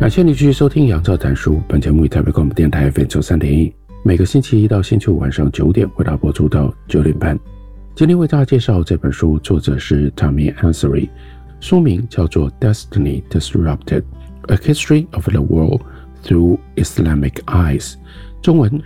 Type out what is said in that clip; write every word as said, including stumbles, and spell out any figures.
感谢你继续收听杨照谈书，本节目以台北广播电台 F M 九十三点一，每个星期一到星期五晚上九点为大家播出到九点半。今天为大家介绍这本书，作者是 Tami Ansari， 书名叫做 Destiny Disrupted: A History of the World Through Islamic Eyes， 中文